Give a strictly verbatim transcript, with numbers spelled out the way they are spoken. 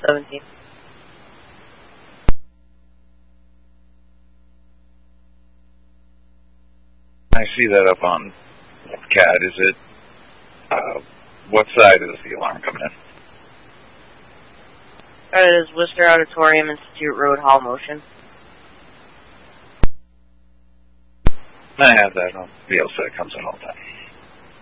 seventeen. I see that up on C A D. Is it, uh, what side is the alarm coming in? It is Worcester Auditorium, Institute Road, Hall Motion. I have that on V L C. It comes in all the time.